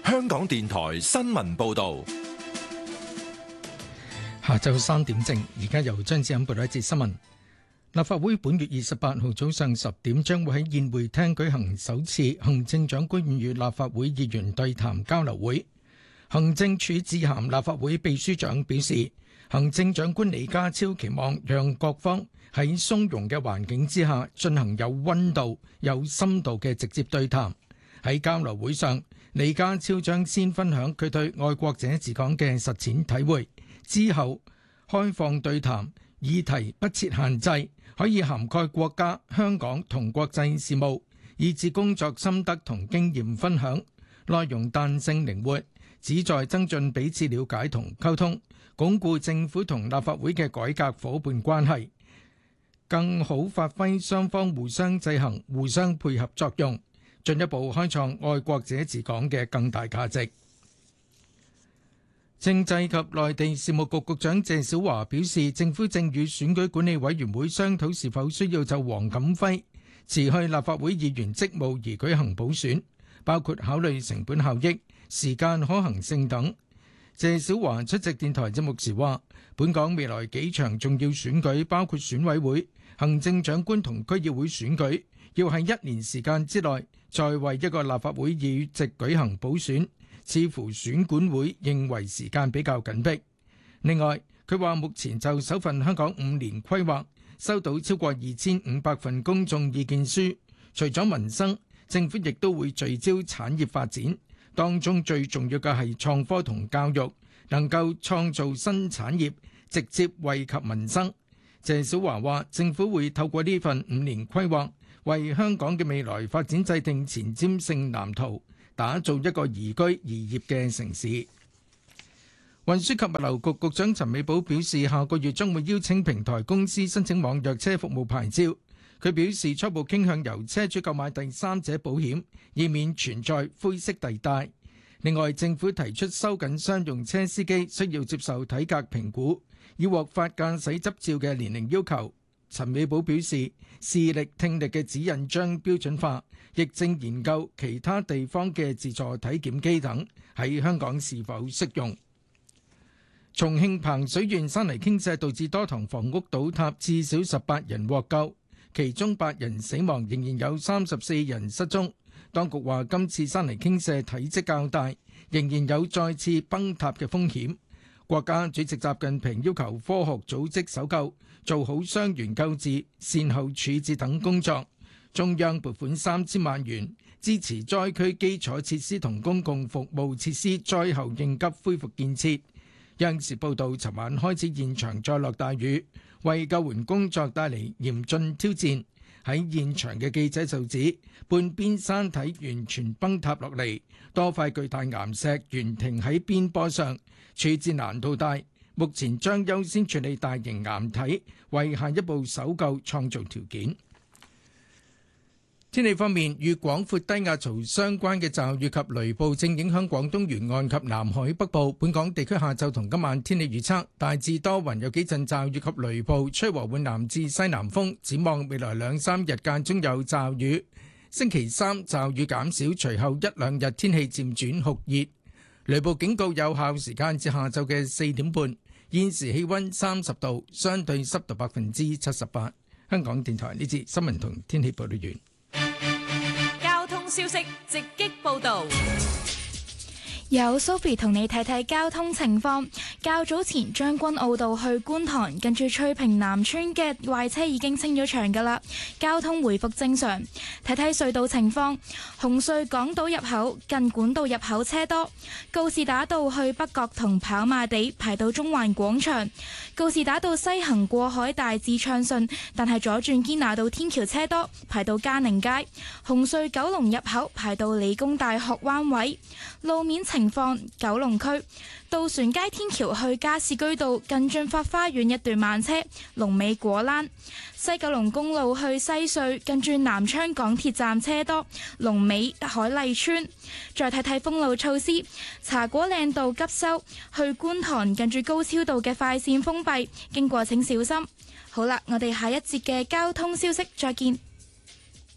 香港電台新聞報道。 下晝3點正，而家由張志欣報道一節新聞。立法會本月28號早上10點將會喺宴會廳舉行首次行政長官與立法會議員對談交流會。行政署致函立法會秘書長表示，行政長官李家超期望讓各方喺鬆容嘅環境之下進行有溫度、有深度嘅直接對談。喺交流會上，李家超將先分享佢對愛國者治港嘅實踐體會，之後開放對談，議題不設限制，可以涵蓋國家、香港同國際事務，以至工作心得同經驗分享，內容彈性靈活，旨在增進彼此了解同溝通，鞏固政府同立法會嘅改革夥伴關係，更好發揮雙方互相制衡、互相配合作用，進一步開創愛國者治港嘅更大價值。政制及內地事務局局長謝小華表示，政府正與選舉管理委員會商討是否需要就黃錦輝辭去立法會議員職務而舉行補選，包括考慮成本效益、時間可行性等。謝小華出席電台節目時話，本港未來幾場重要選舉，包括選委會、行政長官同區議會選舉，要喺1年時間之內再為一個立法會議席舉行補選，似乎選管會認為時間比較緊迫。另外，佢話目前就首份香港5年規劃收到超過2500份公眾意見書，除咗民生，政府亦都會聚焦產業發展，當中最重要嘅係創科同教育，能夠創造新產業，直接惠及民生。謝小華話，政府會透過呢份5年規劃，為香港嘅未來發展制定前瞻性藍圖，打造一個宜居宜業嘅城市。運輸及物流局局長陳美寶表示，下個月將會邀請平台公司申請網約車服務牌照。佢表示初步傾向由車主購買第三者保險，以免存在灰色地帶。另外，政府提出收緊商用車司機需要接受體格評估，以獲發駕駛執照嘅年齡要求。陳美寶表示，視力、聽力嘅指引將標準化，亦正研究其他地方嘅自助體檢機等喺香港是否適用。重慶彭水縣山泥傾瀉導致多幢房屋倒塌，至少18人獲救，其中8人死亡，仍然有34人失蹤。當局話今次山泥傾瀉體積較大，仍然有再次崩塌嘅風險。國家主席習近平要求科學組織搜救，做好傷員救治、善後處置等工作。中央撥款3000萬元，支持災區基礎設施同公共服務設施災後應急恢復建設。央視報道，尋晚開始現場再落大雨，為救援工作帶嚟嚴峻挑戰。喺現場嘅記者就指，半邊山體完全崩塌落嚟，多塊巨大岩石懸停喺邊坡上，處置難度大。目前將優先處理大型岩體，為下一步搜救創造條件。天氣方面，與廣闊低壓槽相關嘅驟雨及雷暴正影響廣東沿岸及南海北部。本港地區下晝同今晚天氣預測，大致多雲，有幾陣驟雨及雷暴，吹和緩南至西南風。展望未來2-3日間中有驟雨，星期三驟雨減少，隨後1-2日天氣漸轉酷熱。雷暴警告有效時間至下晝嘅4點半。現時氣溫30度，相對濕度78%。香港電台呢節新聞同天氣報道完。 交通消息直擊報道。 有 Sophie 同你睇睇交通情況。較早前將軍澳道去觀塘近住翠屏南村嘅壞車已經清咗場㗎喇，交通回復正常。睇睇隧道情況，紅隧港島入口近管道入口車多，告士打道去北角同跑馬地排到中環廣場，告士打道西行過海大致暢順，但係左轉堅拿道天橋車多，排到嘉寧街。紅隧九龍入口排到理工大學灣位。路面情況，九龍區渡船街天橋去加士居道近駿發花園一段慢車，龍尾果欄；西九龍公路去西隧近住南昌港鐵站車多，龍尾海麗村。再睇睇封路措施，茶果嶺道急修去觀塘近住高超道嘅快線封閉，經過請小心。好啦，我哋下一節嘅交通消息再見。